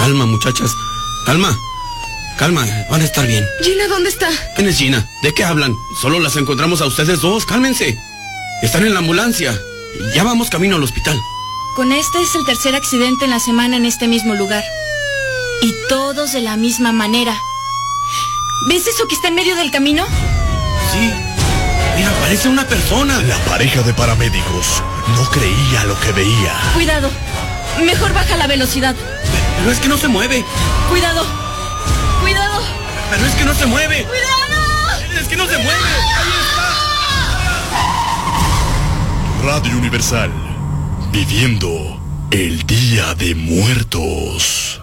Calma, muchachas. Calma. Calma, van a estar bien. Gina, ¿dónde está? ¿Quién es Gina? ¿De qué hablan? Solo las encontramos a ustedes dos, cálmense. Están en la ambulancia. Ya vamos camino al hospital. Con este es el tercer accidente en la semana en este mismo lugar. Y todos de la misma manera. ¿Ves eso que está en medio del camino? Sí. Mira, parece una persona. La pareja de paramédicos no creía lo que veía. Cuidado. Mejor baja la velocidad. Pero es que no se mueve. Cuidado. Cuidado. Pero es que no se mueve. ¡Cuidado! Es que no se mueve. Ahí está. Radio Universal, viviendo el Día de Muertos.